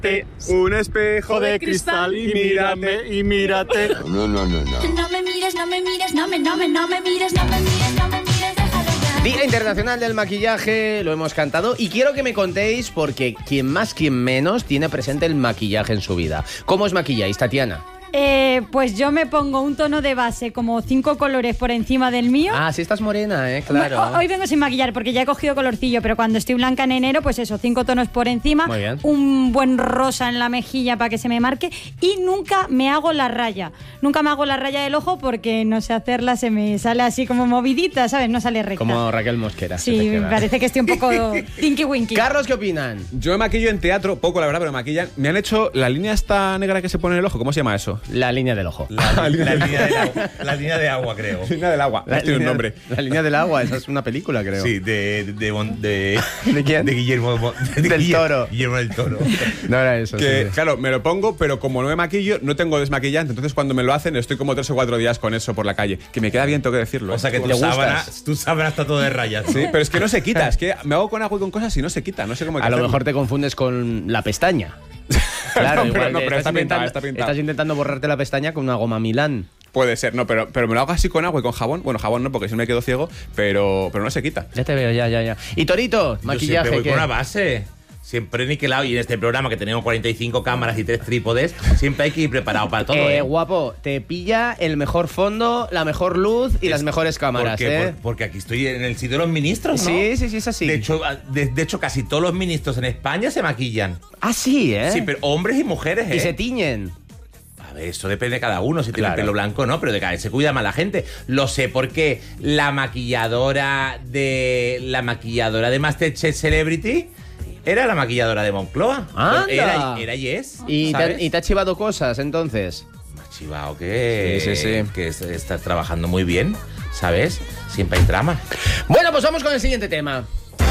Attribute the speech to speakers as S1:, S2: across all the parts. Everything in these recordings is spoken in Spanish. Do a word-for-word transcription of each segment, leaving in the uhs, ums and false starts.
S1: Un espejo de cristal y mírame y mírate.
S2: No, no, no, no.
S3: No me mires, no me mires, no me, no me, no me mires, no me mires, no me mires, déjalo ya.
S4: Día Internacional del Maquillaje, lo hemos cantado y quiero que me contéis porque quien más, quien menos tiene presente el maquillaje en su vida. ¿Cómo os maquilláis, Tatiana?
S5: Eh, pues yo me pongo un tono de base como cinco colores por encima del mío.
S4: Ah, sí estás morena, eh, claro.
S5: Hoy vengo sin maquillar porque ya he cogido colorcillo, pero cuando estoy blanca en enero, pues eso, cinco tonos por encima.
S4: Muy bien.
S5: Un buen rosa en la mejilla para que se me marque y nunca me hago la raya. Nunca me hago la raya del ojo porque no sé hacerla, se me sale así como movidita, ¿sabes? No sale recta.
S4: Como Raquel Mosquera.
S5: Sí, me parece que estoy un poco tinky winky.
S4: Carlos, ¿qué opinan?
S1: Yo me maquillo en teatro, poco la verdad, pero me maquillan. Me han hecho la línea esta negra que se pone en el ojo, ¿cómo se llama eso?
S4: La línea del ojo.
S6: La, la, línea del agua, la línea de agua, creo.
S1: Línea del agua,
S4: La
S1: no tiene un
S4: línea-
S1: nombre.
S4: La línea del agua, esa es una película, creo.
S6: Sí, de... ¿De, de, de,
S4: ¿De quién?
S6: de Guillermo... De
S4: Del
S6: Guillermo-
S4: Toro.
S6: Guillermo del Toro.
S4: No era eso.
S1: Que,
S4: sí, sí.
S1: claro, me lo pongo, pero como no me maquillo, no tengo desmaquillante. Entonces, cuando me lo hacen, estoy como tres o cuatro días con eso por la calle. Que me queda bien, tengo que decirlo.
S6: O sea que
S1: ¿eh?
S6: tu
S4: ¿Le gustas?
S6: sábana, tu sábana está todo de rayas, ¿no?
S1: Sí, pero es que no se quita. Es que me hago con agua y con cosas y no se quita. No sé cómo hay que
S4: A lo
S1: hacerlo.
S4: mejor te confundes con la pestaña. Claro,
S1: No, pero
S4: igual
S1: no,
S4: te
S1: pero
S4: estás,
S1: está pintado,
S4: intentando,
S1: está pintado.
S4: estás intentando borrarte la pestaña con una goma Milán.
S1: Puede ser, no, pero, pero me lo hago así con agua y con jabón. Bueno, jabón no, porque si no me quedo ciego, pero, pero no se quita.
S4: Ya te veo, ya, ya, ya. Y Torito,
S6: Yo
S4: maquillaje.
S6: siempre voy
S4: ¿qué?
S6: con una base. Siempre niquelado. Y en este programa que tenemos cuarenta y cinco cámaras y tres trípodes, siempre hay que ir preparado para todo.
S4: Eh,
S6: ¿eh?
S4: guapo, te pilla el mejor fondo, la mejor luz y
S6: Es-
S4: las mejores cámaras,
S6: ¿Por qué?
S4: ¿eh?
S6: Por- porque aquí estoy en el sitio de los ministros, ¿no?
S4: Sí, sí, sí, es así.
S6: De hecho, de, de hecho, casi todos los ministros en España se maquillan.
S4: Ah, sí, ¿eh?
S6: Sí, pero hombres y mujeres, ¿eh?
S4: Y se tiñen.
S6: A ver, eso depende de cada uno, si tiene
S4: Claro.
S6: el pelo blanco o no, pero de cada vez se cuida más la gente. Lo sé porque la maquilladora de la maquilladora de MasterChef Celebrity era la maquilladora de Moncloa.
S4: ¡Anda!
S6: Era, era Yes.
S4: Y te,
S6: ¿sabes?
S4: y te ha chivado cosas, entonces.
S6: Me ha chivado que,
S4: Sí, sí, sí.
S6: que es- estás trabajando muy bien, ¿sabes? Siempre hay trama.
S4: Bueno, pues vamos con el siguiente tema.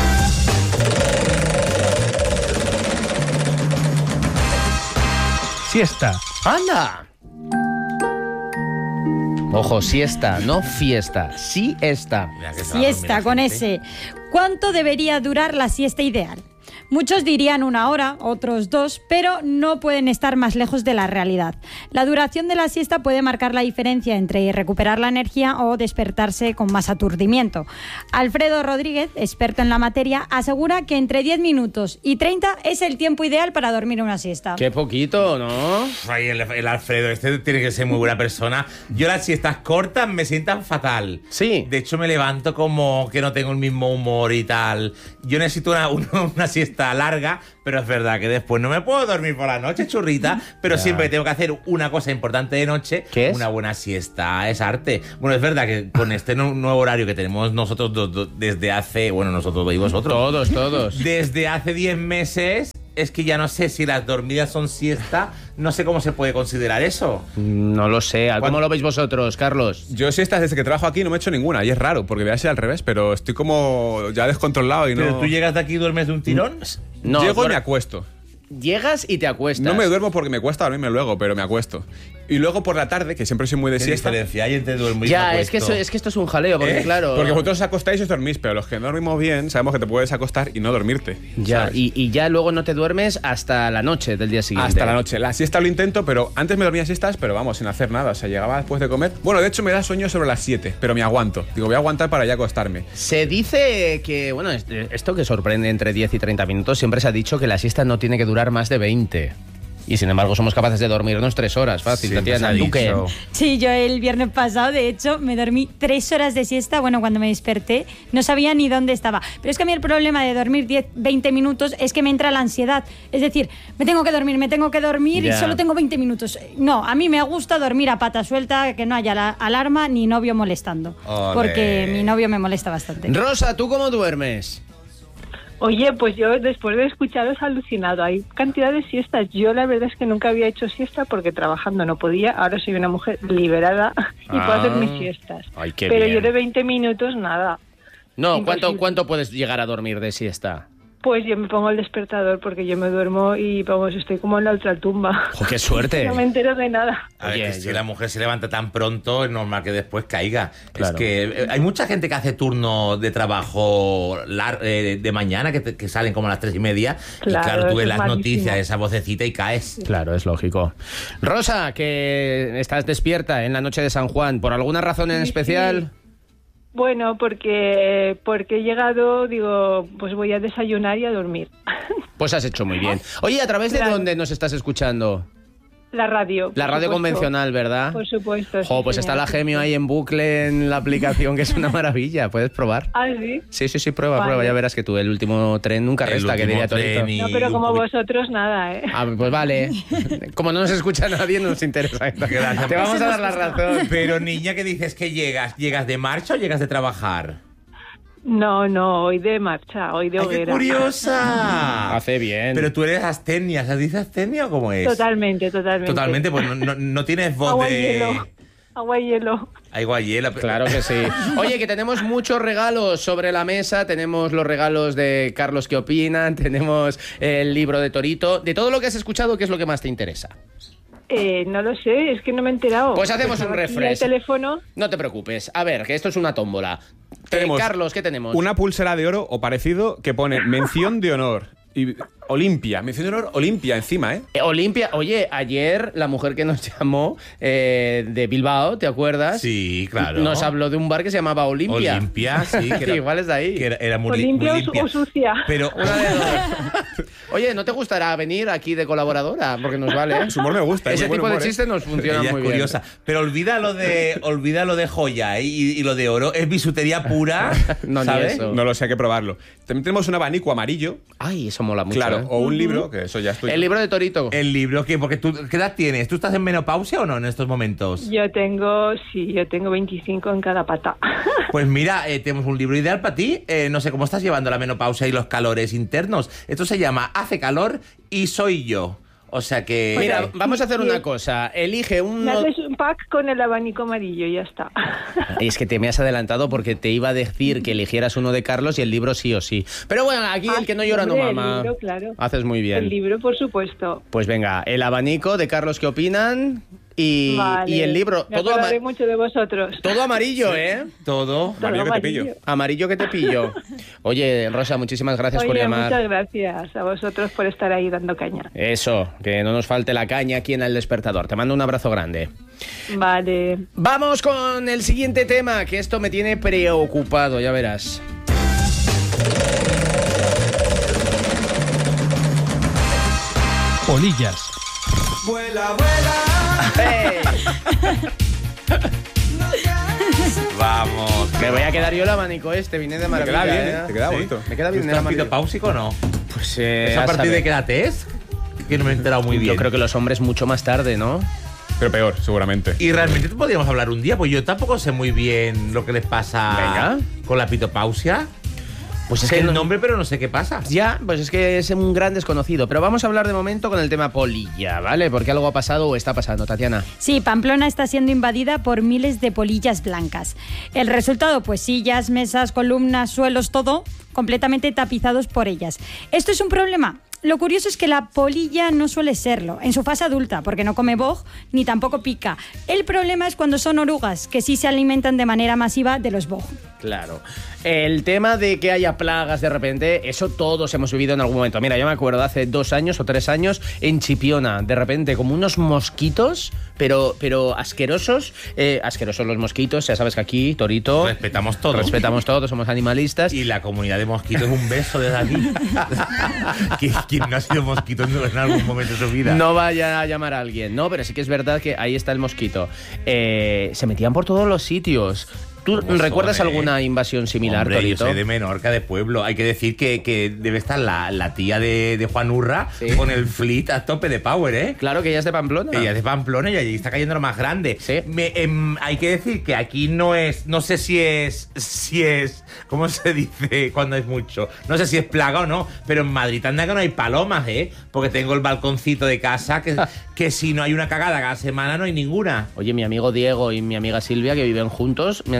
S7: Siesta.
S4: ¡Anda! Ojo, siesta, no fiesta. Siesta.
S6: Mira que se va a dormir
S5: Siesta
S6: la
S5: con
S6: gente.
S5: ese. ¿Cuánto debería durar la siesta ideal? Muchos dirían una hora, otros dos, pero no pueden estar más lejos de la realidad. La duración de la siesta puede marcar la diferencia entre recuperar la energía o despertarse con más aturdimiento. Alfredo Rodríguez, experto en la materia, asegura que entre diez minutos y treinta es el tiempo ideal para dormir una siesta.
S4: Qué poquito, ¿no?
S6: Ay, el, el Alfredo, este tiene que ser muy buena persona. Yo las siestas cortas me sientan fatal.
S4: Sí.
S6: De hecho, me levanto como que no tengo el mismo humor y tal. Yo necesito una, una, una siesta larga, pero es verdad que después no me puedo dormir por la noche, churrita, pero
S4: Ya.
S6: siempre tengo que hacer una cosa importante de noche.
S4: ¿Qué es?
S6: Una buena siesta, es arte. Bueno, es verdad que con este nu- nuevo horario que tenemos nosotros dos, dos, desde hace, bueno, nosotros y vosotros.
S4: Todos, todos.
S6: Desde hace diez meses, es que ya no sé si las dormidas son siesta, no sé cómo se puede considerar eso.
S4: No lo sé. ¿Cómo
S6: ¿Cuándo?
S4: lo veis vosotros, Carlos?
S1: Yo siestas desde que trabajo aquí no me he hecho ninguna y es raro porque voy a ser al revés, pero estoy como ya descontrolado y no.
S6: Pero tú llegas de aquí y duermes de un tirón.
S4: No,
S1: Llego y
S4: por-
S1: me acuesto.
S4: Llegas y te acuestas.
S1: No me duermo porque me cuesta dormirme luego, pero me acuesto. Y luego por la tarde, que siempre soy muy de
S6: ¿Qué
S1: siesta.
S6: diferencia hay entre duermo y
S4: Ya,
S6: me
S4: es que, eso,
S6: acuesto?
S4: es que esto es un jaleo, porque
S6: ¿Eh?
S4: claro...
S1: Porque vosotros os acostáis y os dormís, pero los que no dormimos bien sabemos que te puedes acostar y no dormirte.
S4: Ya,
S1: ¿sabes?
S4: y, y ya luego no te duermes hasta la noche del día siguiente.
S1: Hasta la noche. La siesta lo intento, pero antes me dormía siestas, pero vamos, sin hacer nada. O sea, llegaba después de comer. Bueno, de hecho me da sueño sobre las siete, pero me aguanto. Digo, voy a aguantar para ya acostarme.
S4: Se dice que, bueno, est- esto que sorprende entre diez y treinta minutos, siempre se ha dicho que la siesta no tiene que durar más de veinte. Y sin embargo somos capaces de dormirnos tres horas, fácil,
S6: Siempre
S4: Tatiana.
S6: se ha
S4: ¿Tú qué?
S6: dicho.
S5: Sí, yo el viernes pasado, de hecho, me dormí tres horas de siesta. Bueno, cuando me desperté no sabía ni dónde estaba. Pero es que a mí el problema de dormir diez, veinte minutos es que me entra la ansiedad. Es decir, me tengo que dormir, me tengo que dormir
S4: Ya.
S5: y solo tengo veinte minutos. No, a mí me gusta dormir a pata suelta, que no haya la alarma ni novio molestando.
S6: Ole.
S5: Porque mi novio me molesta bastante.
S4: Rosa, ¿tú cómo duermes?
S8: Oye, pues yo después de escucharos he alucinado. Hay cantidad de siestas. Yo la verdad es que nunca había hecho siesta porque trabajando no podía. Ahora soy una mujer liberada y puedo hacer mis siestas.
S4: Ay, qué
S8: Pero
S4: bien.
S8: yo de veinte minutos nada.
S4: No,
S8: Imposible.
S4: ¿cuánto, ¿cuánto puedes llegar a dormir de siesta?
S8: Pues yo me pongo el despertador porque yo me duermo y vamos, estoy como en la ultratumba.
S4: ¡Oh, qué suerte!
S8: No me entero de nada.
S6: A ver,
S4: Oye,
S6: que si
S4: yo-
S6: la mujer se levanta tan pronto, es normal que después caiga.
S4: Claro.
S6: Es que eh, hay mucha gente que hace turno de trabajo lar- eh, de mañana, que, te- que salen como a las tres y media.
S8: Claro,
S6: y claro, tú ves
S8: es
S6: las
S8: malísimo.
S6: noticias, esa vocecita y caes.
S4: Claro, es lógico. Rosa, que estás despierta en la noche de San Juan, ¿por alguna razón en
S8: Sí,
S4: especial?
S8: Bueno, porque porque he llegado, digo, pues voy a desayunar y a dormir.
S4: Pues has hecho muy bien. Oye, ¿a través de
S8: Claro.
S4: dónde nos estás escuchando?
S8: La radio.
S4: La
S8: por
S4: radio
S8: supuesto.
S4: convencional, ¿verdad?
S8: Por supuesto.
S4: Jo,
S8: sí,
S4: pues está
S8: señor.
S4: la Gemio ahí en bucle en la aplicación, que es una maravilla. ¿Puedes probar?
S8: Ah, sí.
S4: Sí, sí, sí, prueba,
S8: Vale.
S4: prueba. Ya verás que tú, el último tren nunca
S6: El
S4: resta, que
S6: último
S4: diría Torito.
S6: tren y-
S8: No, pero
S6: un
S8: como
S6: poquito-
S8: vosotros, nada, ¿eh?
S4: Ah, pues vale. Como no nos escucha nadie, no nos interesa.
S6: Gracias.
S4: Te vamos a dar la razón.
S6: Pero niña, ¿qué dices que llegas? ¿Llegas de marcha o llegas de trabajar?
S8: No, no, hoy de marcha, hoy de
S6: ¡Ay, qué
S8: hoguera.
S6: curiosa!
S4: Hace bien.
S6: Pero tú eres astenia, ¿se dice astenia o cómo es?
S8: Totalmente, totalmente.
S6: Totalmente, pues no, no, no tienes voz
S8: Agua y
S6: de...
S8: hielo. Agua y hielo.
S6: Agua y hielo. pero-
S4: Claro que sí. Oye, que tenemos muchos regalos sobre la mesa. Tenemos los regalos de Carlos que opinan, tenemos el libro de Torito. De todo lo que has escuchado, ¿qué es lo que más te interesa?
S8: Eh, no lo sé, es que no me he enterado.
S4: Pues hacemos un
S8: Estaba aquí
S4: refresh.
S8: al teléfono.
S4: No te preocupes. A ver, que esto es una tómbola.
S1: Tenemos
S4: Eh, Carlos, ¿qué tenemos?
S1: Una pulsera de oro o parecido que pone mención de honor. Y Olimpia, mención de honor Olimpia encima, ¿eh?
S4: Eh, Olimpia, oye, ayer la mujer que nos llamó eh, de Bilbao, ¿te acuerdas?
S6: Sí, claro.
S4: Nos habló de un bar que se llamaba Olimpia.
S6: Olimpia, sí. Que era,
S4: Igual es de ahí.
S6: que era, era muy,
S8: O
S6: li-
S8: limpia
S6: muy
S8: o su-
S6: limpia.
S8: o sucia.
S6: Pero
S4: Una de dos. Oye, ¿no te gustará venir aquí de colaboradora? Porque nos vale. ¿eh?
S1: Su humor me gusta.
S4: Ese
S1: es muy
S4: tipo
S1: buen
S4: de
S1: humor, ¿eh?
S4: chistes nos funcionan
S6: ella
S4: muy
S6: es
S4: bien.
S6: curiosa. Pero olvida lo de, olvida lo de joya ¿eh? y, y lo de oro. Es bisutería pura.
S4: No, ni
S6: ¿sabes?
S4: eso.
S1: No lo sé, hay que probarlo. También tenemos un abanico amarillo,
S4: Ay, eso mola mucho.
S1: claro,
S4: ¿eh?
S1: o un libro, que eso ya es tuyo.
S4: El libro de Torito.
S6: El libro, ¿qué? Porque tú, ¿qué edad tienes? ¿Tú estás en menopausia o no en estos momentos?
S8: Yo tengo, sí, yo tengo veinticinco en cada pata.
S6: Pues mira, eh, tenemos un libro ideal para ti. Eh, no sé cómo estás llevando la menopausia y los calores internos. Esto se llama Hace calor y soy yo. O sea que...
S4: Mira,
S8: Oye,
S4: vamos a hacer
S8: sí.
S4: una cosa. Elige un...
S8: Me haces un pack con el abanico amarillo y ya está.
S4: Es que te me has adelantado porque te iba a decir que eligieras uno de Carlos y el libro sí o sí. Pero bueno, aquí
S8: Ah,
S4: el que no llora no
S8: hombre, el
S4: mama.
S8: libro, claro.
S4: Haces muy bien.
S8: El libro, por supuesto.
S4: Pues venga, el abanico de Carlos que opinan y,
S8: Vale.
S4: y el libro.
S8: Me
S4: Todo, ama-
S8: acordaré mucho de vosotros.
S4: todo amarillo, ¿eh?
S6: Todo.
S1: Amarillo que te pillo.
S4: Amarillo que te pillo. Oye, Rosa, muchísimas gracias por
S8: Oye,
S4: llamar.
S8: muchas gracias a vosotros por estar ahí dando caña.
S4: Eso, que no nos falte la caña aquí en El Despertador. Te mando un abrazo grande.
S8: Vale.
S4: Vamos con el siguiente tema, que esto me tiene preocupado, ya verás.
S2: Polillas.
S4: ¡Hey!
S6: Vamos.
S4: Me voy a quedar yo el abanico este, vine de
S1: Te
S4: maravilla.
S1: queda bien,
S4: ¿eh?
S1: ¿eh? Te queda
S6: ¿Sí?
S1: bonito.
S4: Me queda bien
S6: ¿Tú
S4: el
S6: estás
S4: amarillo.
S6: menopáusico o no?
S4: Pues eh,
S6: ¿Es a
S4: a
S6: partir
S4: saber.
S6: de qué edad es? Que no me he enterado muy bien.
S4: Yo creo que los hombres mucho más tarde, ¿no?
S1: Pero peor, seguramente.
S6: Y realmente podríamos hablar un día, pues yo tampoco sé muy bien lo que les pasa
S4: Venga.
S6: con la pitopausia.
S4: Pues es
S6: Sé
S4: que
S6: el
S4: no-
S6: nombre, pero no sé qué pasa.
S4: Ya, pues es que es un gran desconocido. Pero vamos a hablar de momento con el tema polilla, ¿vale? Porque algo ha pasado o está pasando, Tatiana.
S5: Sí, Pamplona está siendo invadida por miles de polillas blancas. El resultado, pues sillas, mesas, columnas, suelos, todo completamente tapizados por ellas. ¿Esto es un problema? Lo curioso es que la polilla no suele serlo, en su fase adulta, porque no come boj ni tampoco pica. El problema es cuando son orugas, que sí se alimentan de manera masiva de los boj.
S4: Claro. El tema de que haya plagas de repente, eso todos hemos vivido en algún momento. Mira, yo me acuerdo hace dos años o tres años en Chipiona, de repente como unos mosquitos, pero, pero asquerosos. Eh, asquerosos los mosquitos, ya sabes que aquí, Torito...
S6: Respetamos todo.
S4: Respetamos todo, somos animalistas.
S6: Y la comunidad de mosquitos, un beso desde aquí. ¿Qui- ¿Quién no ha sido mosquito en algún momento de su vida?
S4: No vaya a llamar a alguien. No, pero sí que es verdad que ahí está el mosquito. Eh, se metían por todos los sitios. ¿Tú
S6: ¿Cómo
S4: recuerdas
S6: son, eh?
S4: alguna invasión similar,
S6: Hombre, yo
S4: Torito?
S6: soy de Menorca, de pueblo. Hay que decir que, que debe estar la, la tía de, de Juan Urra
S4: Sí.
S6: con el fleet a tope de power, ¿eh?
S4: Claro que ella es de Pamplona.
S6: Ella es de Pamplona y allí está cayendo lo más grande.
S4: Sí.
S6: Me- em, hay que decir que aquí no es, no sé si es, si es, ¿cómo se dice cuando es mucho? No sé si es plaga o no, pero en Madrid anda que no hay palomas, ¿eh? Porque tengo el balconcito de casa que, que si no hay una cagada cada semana no hay ninguna.
S4: Oye, mi amigo Diego y mi amiga Silvia, que viven juntos, me han dicho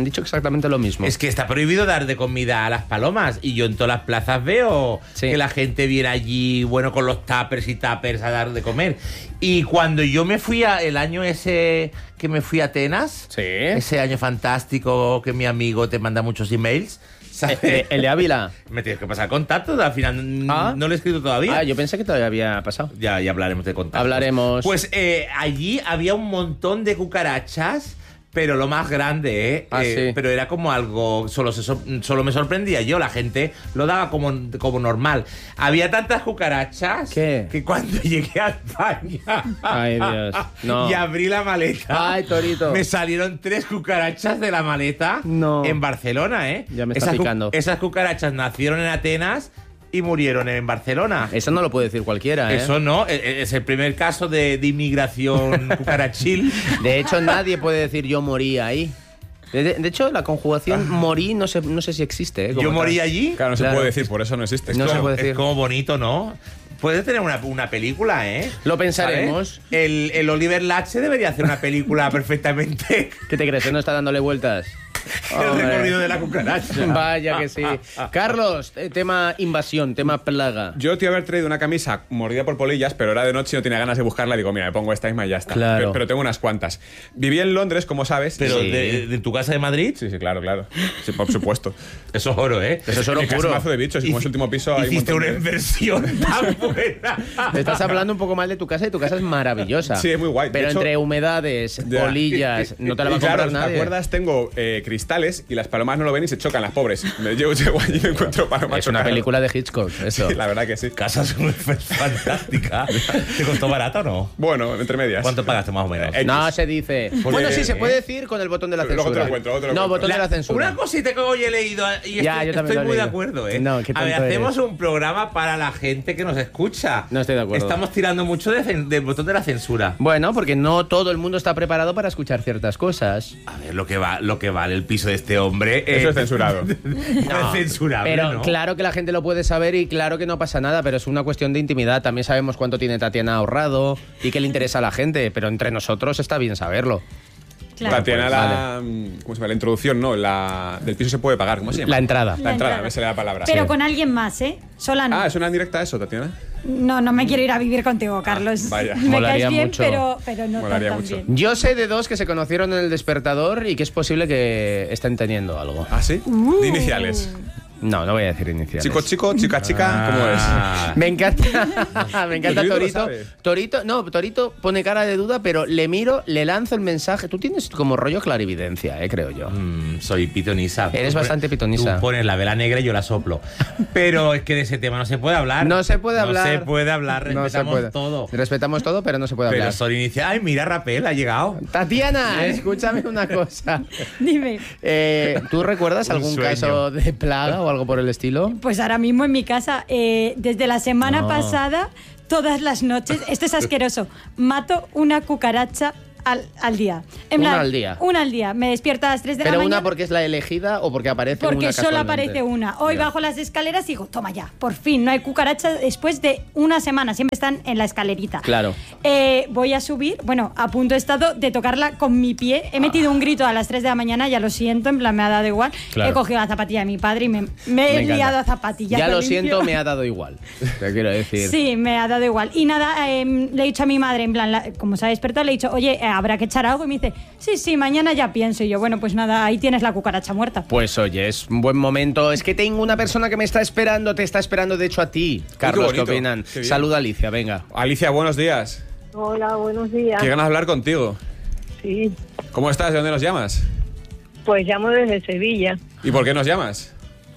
S4: dicho exactamente lo mismo.
S6: Es que está prohibido dar de comida a las palomas y yo en todas las plazas veo
S4: Sí.
S6: que la gente viene allí, bueno, con los tuppers y tuppers a dar de comer. Y cuando yo me fui a, el año ese que me fui a Atenas,
S4: Sí.
S6: ese año fantástico que mi amigo te manda muchos emails, ¿sabes?
S4: Eh, eh, el de Ávila.
S6: Me tienes que pasar contacto, al final
S4: Ah.
S6: no lo he escrito todavía.
S4: Ah, yo pensé que todavía había pasado.
S6: Ya, ya hablaremos de contactos.
S4: Hablaremos.
S6: Pues eh, allí había un montón de cucarachas, pero lo más grande, ¿eh?
S4: Ah,
S6: Eh,
S4: sí.
S6: Pero era como algo, solo, se sor- solo me sorprendía yo, la gente lo daba como, como normal. Había tantas cucarachas
S4: ¿Qué?
S6: que cuando llegué a España
S4: Ay, Dios, no.
S6: y abrí la maleta,
S4: Ay, Torito.
S6: me salieron tres cucarachas de la maleta
S4: No.
S6: en Barcelona, ¿eh?
S4: Ya me está
S6: esas, cu-
S4: picando.
S6: esas cucarachas nacieron en Atenas y murieron en Barcelona.
S4: Eso no lo puede decir cualquiera, ¿eh?
S6: Eso no, e- e- es el primer caso de, de inmigración cucarachil.
S4: De hecho, nadie puede decir yo morí ahí. De, de hecho, la conjugación morí no sé, no sé si existe. ¿eh? Como
S6: Yo
S4: tal.
S6: morí allí.
S1: Claro, no se
S4: Claro.
S1: puede decir, por eso no existe.
S4: No se
S6: Como-
S4: puede decir.
S6: Es como bonito, ¿no? Puede tener una, una película, ¿eh?
S4: Lo pensaremos.
S6: ¿Sabes? El, el Oliver Lache debería hacer una película perfectamente.
S4: ¿Qué te crees? ¿Que no está dándole vueltas?
S6: El
S4: Hombre.
S6: recorrido de la cucaracha.
S4: Vaya que sí. Carlos, eh, tema invasión, tema plaga.
S1: Yo te iba a haber traído una camisa mordida por polillas, pero era de noche y no tenía ganas de buscarla. Digo, mira, me pongo esta misma y ya está.
S4: Claro.
S1: Pero, pero tengo unas cuantas. Viví en Londres, como sabes.
S6: Pero
S1: Sí.
S6: de, de tu casa de Madrid,
S1: Sí, sí, claro, claro. Sí, por supuesto.
S6: eso es oro, ¿eh?
S4: Eso es oro
S1: En casa
S4: puro.
S1: mazo de bichos y como es el último piso hay un
S6: Hiciste
S1: montón
S6: una
S1: de-
S6: inversión tan buena.
S4: Te estás hablando un poco mal de tu casa y tu casa es maravillosa.
S1: Sí, es muy guay. De
S4: Pero
S1: hecho-
S4: entre humedades,
S1: Ya.
S4: polillas, no te la va a
S1: Y claro,
S4: comprar nadie.
S1: ¿te acuerdas? Tengo eh, cristales y las palomas no lo ven y se chocan, las pobres. Me llevo, llego allí y me encuentro palomas
S4: Es una
S1: chocadas.
S4: película de Hitchcock, eso.
S1: Sí, la verdad que sí.
S6: Casa es fantástica. ¿Te costó barato o no?
S1: Bueno, entre medias.
S6: ¿Cuánto pagaste más o menos?
S1: Eh,
S4: No se dice. Bueno, sí, se puede decir con el botón de la
S1: Luego
S4: censura.
S1: te lo cuento, luego te lo
S4: no,
S1: cuento.
S4: botón de la censura.
S6: Una cosita que hoy he leído y
S4: Ya,
S6: estoy,
S4: yo también
S6: estoy
S4: lo he
S6: muy de
S4: leído.
S6: acuerdo, ¿eh?
S4: No, qué
S6: a ver,
S4: tonto
S6: hacemos
S4: eres.
S6: un programa para la gente que nos escucha.
S4: No estoy de acuerdo.
S6: Estamos tirando mucho de cen- del botón de la censura.
S4: Bueno, porque no todo el mundo está preparado para escuchar ciertas cosas.
S6: A ver, lo que va, lo que vale el piso de este hombre.
S1: Eso
S6: eh,
S1: es censurado.
S6: no es censurable,
S4: Pero
S6: ¿no?
S4: claro que la gente lo puede saber y claro que no pasa nada, pero es una cuestión de intimidad. También sabemos cuánto tiene Tatiana ahorrado y qué le interesa a la gente, pero entre nosotros está bien saberlo.
S5: Claro.
S1: Tatiana,
S4: pues,
S1: la, ¿cómo se llama? La introducción, no, la del piso se puede pagar. ¿Cómo se llama?
S4: La entrada.
S1: La entrada, me sale la palabra.
S5: Pero
S1: Sí.
S5: con alguien más, ¿eh? Sola no.
S1: Ah, ¿es una indirecta eso, Tatiana?
S5: No, no me quiero ir a vivir contigo, Carlos.
S1: vaya.
S5: Me
S4: Molaría
S5: caes bien,
S4: mucho.
S5: pero, pero no
S1: Molaría
S5: tan, tan
S1: mucho.
S5: bien.
S4: Yo sé de dos que se conocieron en el despertador y que es posible que estén teniendo algo.
S1: ¿Ah, sí?
S5: Uh.
S1: De iniciales.
S4: No, no voy a decir iniciales.
S1: Chico, chico, chica, chica, ¿cómo es?
S6: Ah.
S4: Me encanta, me encanta
S1: Torito lo
S4: Torito.
S1: sabe.
S4: Torito, no, Torito pone cara de duda, pero le miro, le lanzo el mensaje. Tú tienes como rollo clarividencia, eh, creo yo.
S6: Mm, soy pitonisa.
S4: Eres
S6: Tú
S4: bastante
S6: pones-
S4: pitonisa.
S6: Tú pones la vela negra y yo la soplo. Pero es que de ese tema no se puede hablar.
S4: No se puede hablar.
S6: No se puede hablar.
S4: No se
S6: Respetamos
S4: puede.
S6: todo.
S4: Respetamos todo, pero no se puede
S6: Pero
S4: hablar.
S6: son iniciales. Ay, mira, Rapel ha llegado.
S4: Tatiana, escúchame una cosa.
S5: Dime.
S4: Eh, ¿Tú recuerdas
S6: Un
S4: algún
S6: sueño.
S4: caso de plaga o algo por el estilo?
S5: Pues ahora mismo en mi casa, eh, desde la semana
S4: No.
S5: pasada, todas las noches, esto es asqueroso, mato una cucaracha al, al día. En
S4: Una
S5: plan,
S4: al día.
S5: Una al día. Me despierto a las tres de la
S4: ¿Pero
S5: mañana.
S4: una porque es la elegida o porque aparece una
S5: Porque solo
S4: casualmente?
S5: aparece una. Hoy bajo las escaleras y digo, toma ya, por fin, no hay cucaracha después de una semana. Siempre están en la escalerita.
S4: Claro.
S5: Eh, voy a subir, bueno, a punto he estado de tocarla con mi pie. He metido un grito a las tres de la mañana, ya lo siento, en plan me ha dado igual.
S4: Claro.
S5: He cogido la zapatilla de mi padre y me, me he
S4: Me encanta.
S5: liado a zapatillas.
S4: Ya lo
S5: limpio.
S4: siento, me ha dado igual. Te quiero decir.
S5: Sí, me ha dado igual. Y nada, eh, le he dicho a mi madre, en plan, la- como se ha despertado, le he dicho, oye, eh, habrá que echar algo. Y me dice, sí, sí, mañana ya pienso. Y yo, bueno, pues nada, ahí tienes la cucaracha muerta.
S4: Pues oye, es un buen momento. Es que tengo una persona que me está esperando, te está esperando de hecho a ti. Carlos, ¿qué,
S1: bonito.
S4: opinan?
S1: Qué bien.
S4: Saluda a Alicia, venga.
S1: Alicia, buenos días.
S8: Hola, buenos días.
S1: Qué ganas de hablar contigo.
S8: Sí,
S1: ¿Cómo estás? ¿De dónde nos llamas?
S8: pues llamo desde Sevilla.
S1: ¿Y por qué nos llamas?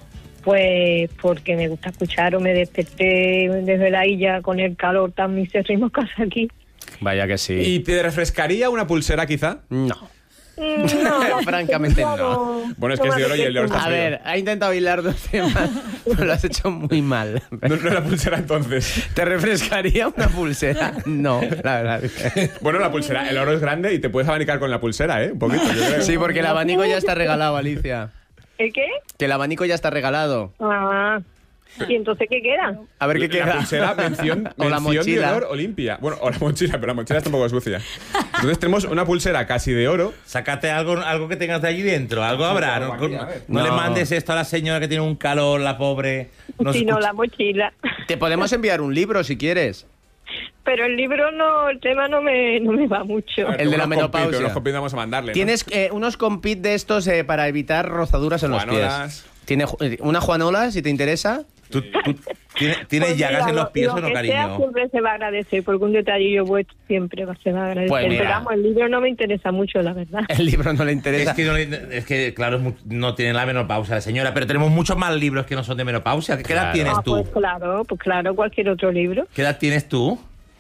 S8: Pues porque me gusta escuchar o me desperté desde la isla con el calor tan misérrimo que hace aquí.
S4: Vaya que sí.
S1: ¿Y te refrescaría una pulsera quizá?
S4: No.
S8: Mm, no,
S4: Francamente no.
S8: claro,
S1: Bueno, es que es de oro y el de oro está
S4: A ver, ha intentado hilar dos temas, pero lo has hecho muy mal.
S1: No, no es la pulsera entonces.
S4: ¿Te refrescaría una pulsera? No, la verdad.
S1: Bueno, la pulsera, el oro es grande y te puedes abanicar con la pulsera, ¿eh? Un poquito, yo creo.
S4: Sí, porque el abanico ya está regalado, Alicia.
S8: ¿El qué?
S4: Que el abanico ya está regalado.
S8: Ah, ¿Y entonces qué queda?
S4: A ver qué
S1: La
S4: queda.
S1: pulsera, mención,
S4: O la
S1: mención de
S4: mochila.
S1: honor Olimpia. Bueno, o la mochila, pero la mochila está un poco sucia. Entonces tenemos una pulsera casi de oro.
S6: Sácate algo, algo que tengas de allí dentro, algo
S1: Sí,
S6: habrá.
S1: algo
S6: No,
S1: aquí,
S6: no-
S1: a ver.
S6: no le
S4: No.
S6: mandes esto a la señora que tiene un calor, la pobre. No
S8: Si no,
S6: escucha-
S8: la mochila.
S4: Te podemos enviar un libro si quieres.
S8: Pero el libro no, el tema no me, no me va mucho.
S1: A ver,
S4: El de la
S1: unos compit,
S4: menopausia.
S1: Unos compit vamos a mandarle. ¿no?
S4: Tienes eh, unos compit de estos eh, para evitar rozaduras en los
S1: Juanolas.
S4: pies. ¿Tiene ju- eh, una Juanola, si te interesa?
S6: ¿Tú, tú tienes, tienes
S8: Pues
S6: llagas
S8: mira,
S6: en los
S8: lo-
S6: pies
S8: lo
S6: o no,
S8: que sea
S6: cariño?
S8: siempre se va a agradecer, porque un detallillo vuestro siempre va- se va a agradecer.
S4: Pues mira.
S8: Pero vamos, el libro no me interesa mucho, la verdad.
S4: El libro no le interesa.
S6: Es que, no, le- es que, claro, es mu- no tiene la menopausia la señora, pero tenemos muchos más libros que no son de menopausia. ¿Qué edad
S4: Claro.
S6: tienes
S8: Ah,
S6: tú?
S8: pues claro, pues claro, cualquier otro libro.
S6: ¿Qué edad tienes tú?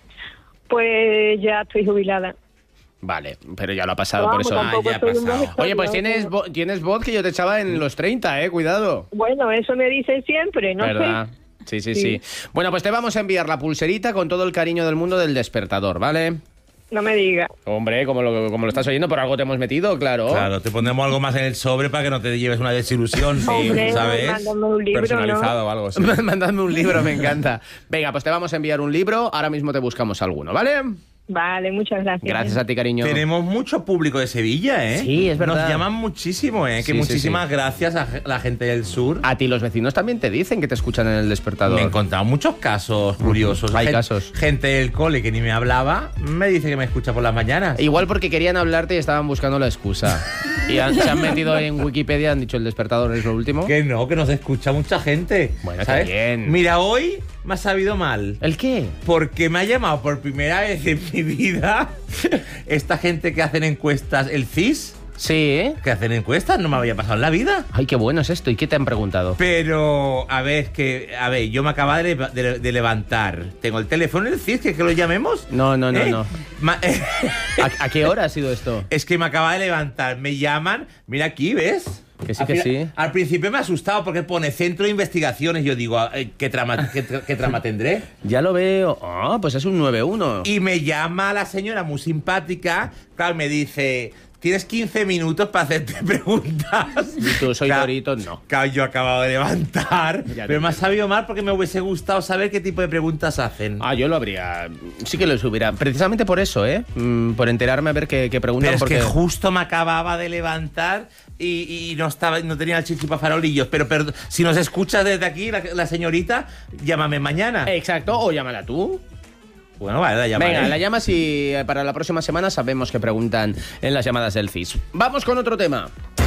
S8: Pues ya estoy jubilada.
S4: Vale, pero ya lo ha pasado,
S8: Vamos,
S4: por eso.
S8: tampoco
S6: Ah, ya ha
S8: estoy un
S6: pasado.
S8: vegetal,
S4: Oye, pues
S8: ¿no?
S4: tienes, vo- tienes voz que yo te echaba en los treinta, eh, cuidado.
S8: Bueno, eso me dicen siempre, no
S4: ¿Verdad?
S8: sé.
S4: Sí, sí, sí,
S8: Sí.
S4: Bueno, pues te vamos a enviar la pulserita con todo el cariño del mundo del despertador, ¿vale?
S8: No me diga.
S4: Hombre, como lo, como lo estás oyendo, por algo te hemos metido, claro.
S6: Claro, te ponemos algo más en el sobre para que no te lleves una desilusión,
S8: Hombre,
S6: ¿sabes?
S8: mándame un libro,
S1: Personalizado
S8: ¿no?
S1: o algo así.
S4: Mandadme un libro, me encanta. Venga, pues te vamos a enviar un libro, ahora mismo te buscamos alguno, ¿vale?
S8: Vale, muchas gracias.
S4: Gracias a ti, cariño.
S6: Tenemos mucho público de Sevilla, ¿eh?
S4: Sí, es verdad.
S6: Nos llaman muchísimo, ¿eh?
S4: Sí,
S6: Que
S4: sí,
S6: muchísimas
S4: sí.
S6: gracias a la gente del sur.
S4: A ti los vecinos también te dicen que te escuchan en el despertador.
S6: Me he encontrado muchos casos curiosos.
S4: Hay
S6: Gen-
S4: casos.
S6: Gente del cole que ni me hablaba me dice que me escucha por las mañanas.
S4: Igual porque querían hablarte y estaban buscando la excusa. Y han- se han metido en Wikipedia, han dicho el despertador es lo último.
S6: Que no, que nos escucha mucha gente.
S4: Bueno, qué
S6: ¿sabes?
S4: bien.
S6: Mira, hoy me ha sabido mal.
S4: ¿El qué?
S6: Porque me ha llamado por primera vez en mi vida esta gente que hacen encuestas, el C I S,
S4: Sí, ¿eh?
S6: que hacen encuestas, no me había pasado en la vida.
S4: Ay, qué bueno es esto. ¿Y qué te han preguntado?
S6: Pero, a ver, que, a ver, yo me acababa de, de- de levantar. Tengo el teléfono del C I S, que, que lo llamemos.
S4: No, no, no,
S6: ¿Eh?
S4: no.
S6: Ma-
S4: ¿A, a qué hora ha sido esto?
S6: Es que me acaba de levantar, me llaman, mira aquí, ¿ves?
S4: Que sí,
S6: Al
S4: que
S6: final-
S4: sí.
S6: Al principio me ha asustado porque pone Centro de Investigaciones. Yo digo, eh, ¿qué trama, qué, tra- qué trama tendré?
S4: Ya lo veo. Ah, pues es un nueve uno.
S6: Y me llama la señora muy simpática, claro, me dice, tienes quince minutos para hacerte preguntas.
S4: Y tú, soy
S6: Claro,
S4: Dorito, no.
S6: Claro, yo acabo de levantar,
S4: Ya te
S6: pero me ha
S4: entiendo.
S6: sabido mal porque me hubiese gustado saber qué tipo de preguntas hacen.
S4: Ah, yo lo habría. Sí que lo hubiera. Precisamente por eso, ¿eh? Mm, por enterarme a ver qué, qué preguntan.
S6: Pero es
S4: porque...
S6: que justo me acababa de levantar y, y no estaba, no tenía el chichi para farolillos. Pero, pero si nos escuchas desde aquí, la, la señorita, llámame mañana.
S4: Exacto, o llámala tú.
S6: Bueno, vale, la llamaré.
S4: Venga, la llamas y eh, para la próxima semana sabemos que preguntan en las llamadas del C I S. Vamos con otro tema.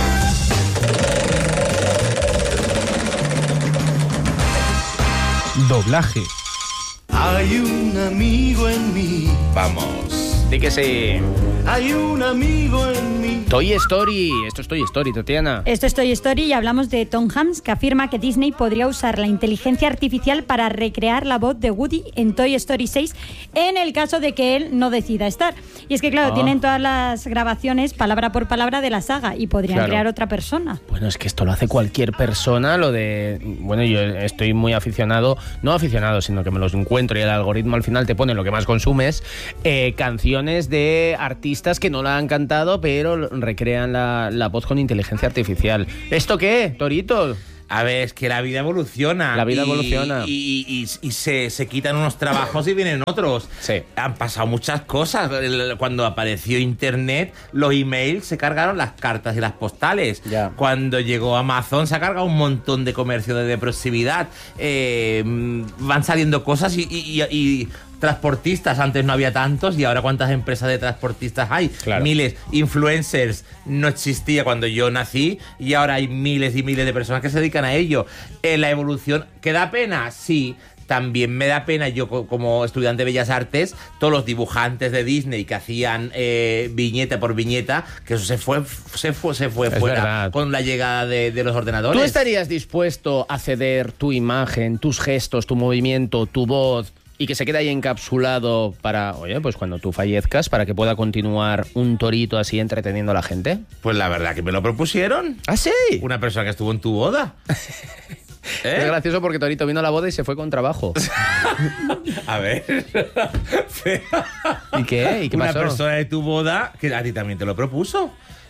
S2: Doblaje.
S7: Hay un amigo en mí,
S6: Vamos.
S4: Di que sí.
S7: hay un amigo en mí.
S4: Toy Story. Esto es Toy Story, Tatiana.
S5: Esto es Toy Story y hablamos de Tom Hanks, que afirma que Disney podría usar la inteligencia artificial para recrear la voz de Woody en Toy Story seis en el caso de que él no decida estar. Y es que, claro,
S4: Ah.
S5: tienen todas las grabaciones palabra por palabra de la saga y podrían
S4: Claro.
S5: crear otra persona.
S4: Bueno, es que esto lo hace cualquier persona, lo de... Bueno, yo estoy muy aficionado, no aficionado, sino que me los encuentro y el algoritmo al final te pone lo que más consumes, eh, canciones de artistas que no la han cantado, pero recrean la, la voz con inteligencia artificial. ¿Esto qué, Torito?
S6: A ver, es que la vida evoluciona.
S4: La vida
S6: y-
S4: evoluciona.
S6: Y, y- y- y se, se quitan unos trabajos y vienen otros.
S4: Sí.
S6: Han pasado muchas cosas. El- Cuando apareció Internet, los emails se cargaron las cartas y las postales.
S4: Ya.
S6: Cuando llegó Amazon, se ha cargado un montón de comercio de, de proximidad. Eh, mm, van saliendo cosas y, y- y- y transportistas. Antes no había tantos y ahora cuántas empresas de transportistas hay.
S4: Claro.
S6: Miles. Influencers no existía cuando yo nací y ahora hay miles y miles de personas que se dedican a ello. Eh, la evolución, ¿que da pena? Sí. También me da pena, yo co- como estudiante de Bellas Artes, todos los dibujantes de Disney que hacían eh, viñeta por viñeta, que eso se fue, se fue, se fue
S4: Es
S6: fuera
S4: verdad.
S6: con la llegada de, de los ordenadores.
S4: ¿Tú estarías dispuesto a ceder tu imagen, tus gestos, tu movimiento, tu voz y que se quede ahí encapsulado para, oye, pues cuando tú fallezcas, para que pueda continuar un torito así entreteniendo a la gente?
S6: Pues la verdad que me lo propusieron.
S4: ¿Ah, sí?
S6: Una persona que estuvo en tu boda. ¿Eh?
S4: Es gracioso porque Torito vino a la boda y se fue con trabajo.
S6: A ver.
S4: ¿Y qué? ¿Y qué
S6: Una
S4: pasó?
S6: persona de tu boda que a ti también te lo propuso.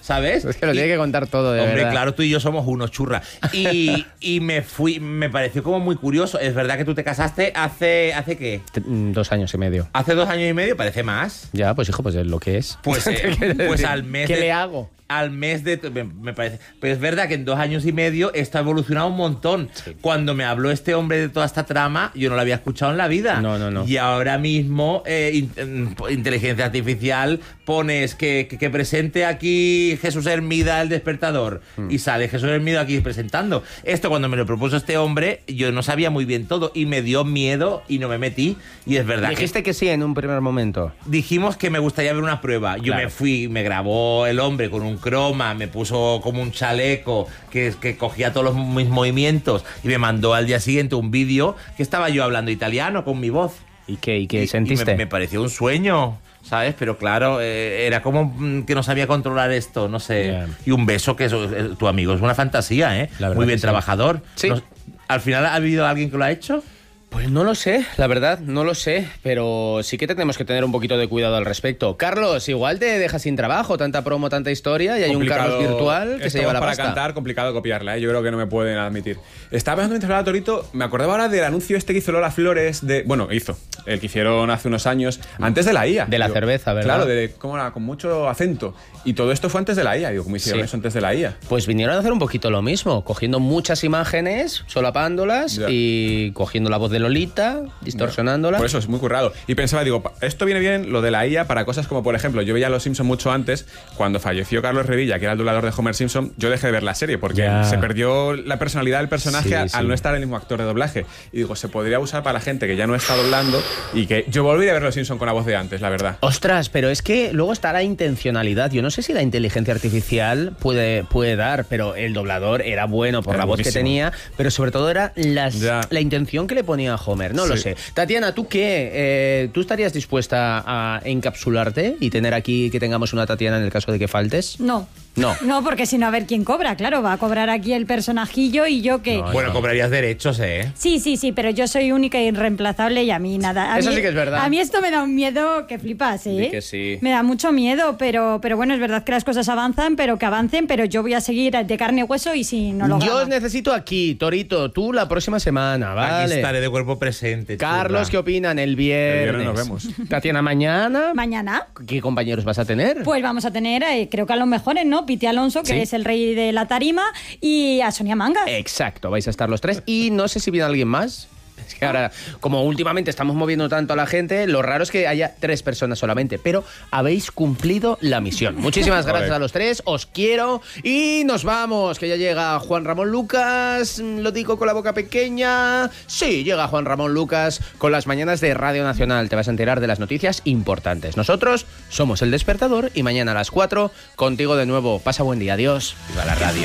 S6: ¿sabes?
S4: Es que lo
S6: Y-
S4: tiene que contar todo, de
S6: Hombre,
S4: verdad.
S6: claro, tú y yo somos unos churras. Y, y me fui, me pareció como muy curioso. Es verdad que tú te casaste hace, ¿hace qué?
S4: T- mm, Dos años y medio.
S6: Hace dos años y medio, parece más.
S4: Ya, pues hijo, pues es lo que es.
S6: Pues, eh,
S4: ¿Qué quiere
S6: pues
S4: decir?
S6: al mes
S4: ¿Qué
S6: de-
S4: le hago?
S6: Al mes de... Me, me parece... Pero es verdad que en dos años y medio esto ha evolucionado un montón. Cuando me habló este hombre de toda esta trama, yo no lo había escuchado en la vida.
S4: No, no, no.
S6: Y ahora mismo, eh, in- in- inteligencia artificial, pones que, que, que presente aquí Jesús Hermida el despertador.
S4: Hmm.
S6: Y sale Jesús Hermida aquí presentando. Esto cuando me lo propuso este hombre, yo no sabía muy bien todo y me dio miedo y no me metí. Y es verdad que...
S4: Dijiste que sí en un primer momento.
S6: Dijimos que me gustaría ver una prueba. Yo
S4: Claro.
S6: me fui, me grabó el hombre con un croma, me puso como un chaleco que, que cogía todos los, mis movimientos y me mandó al día siguiente un vídeo que estaba yo hablando italiano con mi voz.
S4: ¿Y qué, y qué
S6: Y- y
S4: sentiste?
S6: me, me pareció un sueño, ¿sabes? Pero claro, eh, era como mm, que no sabía controlar esto, no sé.
S4: Yeah.
S6: Y un beso que eso, eh, tu amigo es una fantasía, ¿eh?
S4: La verdad
S6: Muy
S4: que
S6: bien
S4: sí.
S6: trabajador.
S4: Sí.
S6: Nos- ¿Al final ha habido alguien que lo ha hecho?
S4: Pues no lo sé, la verdad, no lo sé, pero sí que tenemos que tener un poquito de cuidado al respecto. Carlos, igual te dejas sin trabajo, tanta promo, tanta historia, y hay un
S1: Complicado.
S4: Carlos virtual que se
S1: Esto
S4: lleva la
S1: para
S4: pasta.
S1: cantar, complicado copiarla, ¿eh? Yo creo que no me pueden admitir. Estaba pensando mientras hablaba Torito, me acordaba ahora del anuncio este que hizo Lola Flores de... Bueno, hizo, el que hicieron hace unos años, antes de la I A.
S4: De la cerveza, ¿verdad?
S1: Claro, de, ¿cómo era? Con mucho acento. Y todo esto fue antes de la I A. Digo, ¿cómo hicieron
S4: Sí.
S1: eso antes de la I A?
S4: Pues vinieron a hacer un poquito lo mismo, cogiendo muchas imágenes, solapándolas
S1: Ya.
S4: y cogiendo la voz de Lolita, distorsionándola.
S1: Por eso es muy currado. Y pensaba, digo, pa- esto viene bien lo de la I A para cosas como, por ejemplo, yo veía Los Simpson mucho antes, cuando falleció Carlos Revilla, que era el doblador de Homer Simpson, yo dejé de ver la serie porque
S4: Ya.
S1: se perdió la personalidad del personaje
S4: Sí,
S1: al,
S4: sí.
S1: al no estar el mismo actor de doblaje. Y digo, se podría usar para la gente que ya no está doblando y que yo volví a ver Los Simpson con la voz de antes, la verdad.
S4: Ostras, pero es que luego está la intencionalidad. Yo no sé si la inteligencia artificial puede, puede dar, pero el doblador era bueno por
S1: Era
S4: la voz que
S1: buenísimo.
S4: tenía, pero sobre todo era las-
S1: Ya.
S4: la intención que le ponía a Homer. No lo
S1: Sí.
S4: sé. Tatiana, ¿tú qué? Eh, ¿Tú estarías dispuesta a encapsularte y tener aquí que tengamos una Tatiana en el caso de que faltes?
S5: No.
S4: No.
S5: No, porque si no, a ver quién cobra. Claro, va a cobrar aquí el personajillo y yo que...
S4: No,
S6: Bueno, cobrarías derechos, ¿eh?
S5: Sí, sí, sí, pero yo soy única e irreemplazable y a mí nada. A
S4: Eso
S5: mí-
S4: sí que es verdad.
S5: A mí esto me da un miedo que flipas, ¿eh?
S4: Di que sí.
S5: Me da mucho miedo, pero, pero bueno, es verdad que las cosas avanzan, pero que avancen, pero yo voy a seguir de carne y hueso y si no lo
S4: Yo
S5: graba.
S4: os necesito aquí, Torito, tú la próxima semana, ¿vale?
S6: Aquí estaré de cuerpo presente.
S4: Carlos, ¿qué
S6: churra.
S4: opinan? El viernes.
S1: El viernes nos vemos.
S4: Tatiana, mañana.
S5: Mañana,
S4: ¿Qué compañeros vas a tener?
S5: pues vamos a tener, eh, creo que a los mejores, ¿no? Piti Alonso, que
S4: Sí.
S5: es el rey de la tarima, y a Sonia Mangas.
S4: Exacto, vais a estar los tres. Y no sé si viene alguien más. Es que ahora, como últimamente estamos moviendo tanto a la gente, lo raro es que haya tres personas solamente, pero habéis cumplido la misión. Muchísimas gracias a los tres, os quiero y nos vamos, que ya llega Juan Ramón Lucas, lo digo con la boca pequeña. Sí, llega Juan Ramón Lucas con las mañanas de Radio Nacional, te vas a enterar de las noticias importantes. Nosotros somos El Despertador y mañana a las cuatro contigo de nuevo. Pasa buen día, adiós.
S6: Viva la radio.